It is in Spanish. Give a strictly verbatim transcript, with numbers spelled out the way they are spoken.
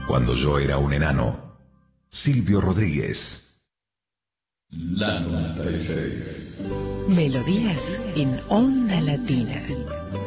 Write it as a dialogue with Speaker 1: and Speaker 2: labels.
Speaker 1: cuando yo era un enano. Silvio Rodríguez.
Speaker 2: La noventa y seis.
Speaker 3: Melodías en Onda Latina.